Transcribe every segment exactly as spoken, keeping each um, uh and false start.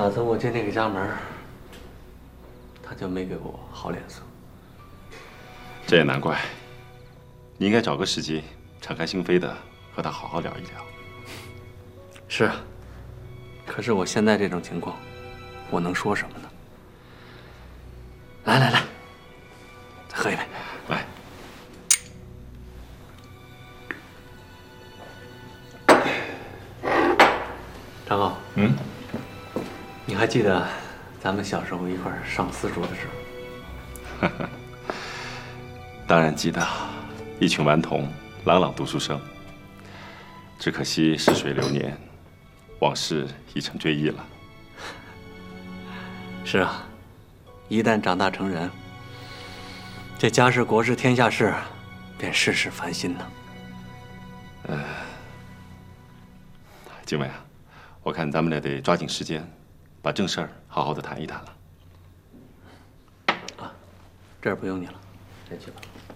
打从我进这个家门，他就没给我好脸色。 这也难怪，你应该找个时机，敞开心扉的和他好好聊一聊。 是啊，可是我现在这种情况，我能说什么呢？来来来，再喝一杯。 来。 张浩， 嗯， 你还记得咱们小时候一块儿上私塾的事儿？ 当然记得，一群顽童，朗朗读书声。只可惜逝水流年，往事已成追忆了。 是啊，一旦长大成人，这家事国事天下事，便事事烦心呢。 呃，经纬啊。 我看咱们俩得抓紧时间，把正事儿好好的谈一谈了。 啊，这儿不用你了，先去吧。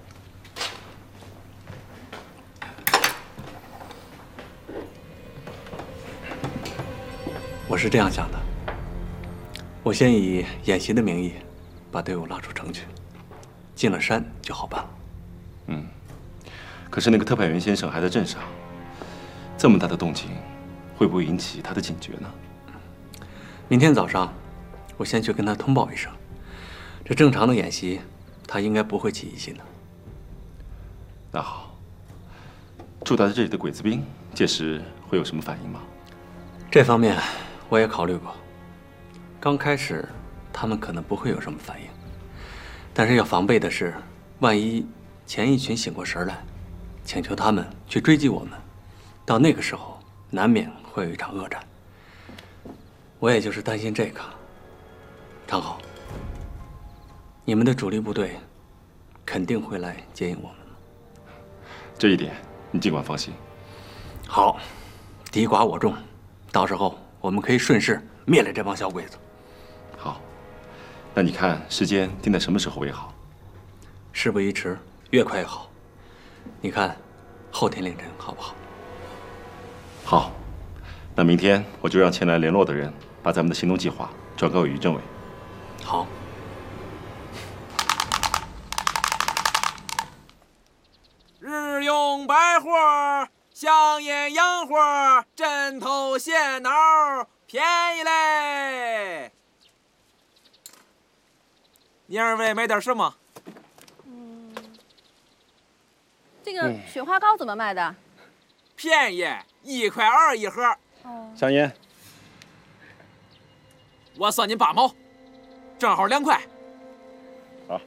我是这样想的，我先以演习的名义，把队伍拉出城去，进了山就好办了。 嗯，可是那个特派员先生还在镇上，这么大的动静。 会不会引起他的警觉呢？ 明天早上，我先去跟他通报一声。这正常的演习，他应该不会起疑心的。 那好，驻扎在这里的鬼子兵，届时会有什么反应吗？ 这方面我也考虑过。刚开始，他们可能不会有什么反应，但是要防备的是，万一前一群醒过神来，请求他们去追击我们，到那个时候，难免 会有一场恶战，我也就是担心这个。常好，你们的主力部队肯定会来接应我们吗？ 这一点你尽管放心。 好，敌寡我众，到时候我们可以顺势灭了这帮小鬼子。 好，那你看时间定在什么时候为好？ 事不宜迟，越快越好。你看，后天凌晨好不好？ 好。 那明天我就让前来联络的人把咱们的行动计划转告于政委。 好。 日用百货、香烟洋货、枕头线袄，便宜嘞！你二位买点什么？ 嗯，这个雪花膏怎么卖的？ 便宜，一块二一盒。 香烟， 我算你八毛，正好两块。 好。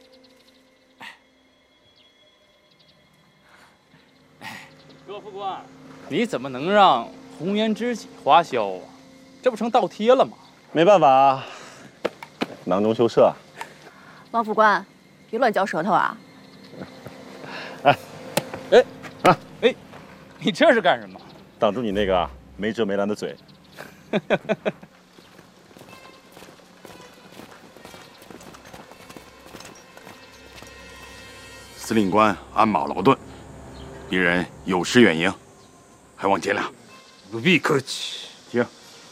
葛副官，你怎么能让红颜知己花销啊？这不成倒贴了吗？ 没办法，囊中羞涩。 王副官，别乱嚼舌头啊！ 哎，哎，啊， 哎，你这是干什么？ 挡住你那个 没遮没拦的嘴。 司令官鞍马劳顿，敌人有失远迎，还望见谅。 不必客气。 停。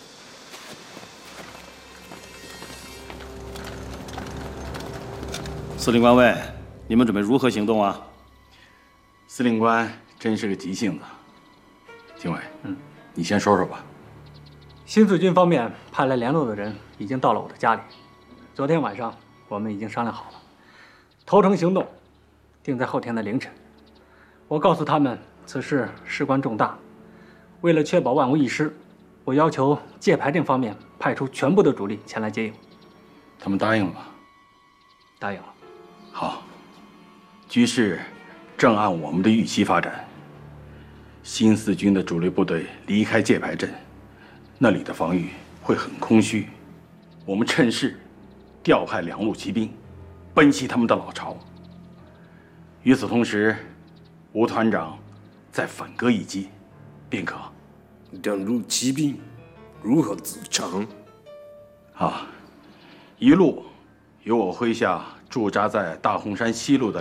司令官问：你们准备如何行动啊？ 司令官真是个急性子。经纬，嗯，你先说说吧。 新四军方面派来联络的人已经到了我的家里。昨天晚上我们已经商量好了，投诚行动定在后天的凌晨。我告诉他们，此事事关重大，为了确保万无一失，我要求界牌镇方面派出全部的主力前来接应。 他们答应了吗？ 答应了。 好，局势正按我们的预期发展。新四军的主力部队离开界牌镇。 那里的防御会很空虚，我们趁势调派两路骑兵，奔袭他们的老巢。与此同时，吴团长再反戈一击，便可。 两路骑兵如何组成？ 啊，一路由我麾下驻扎在大洪山西路的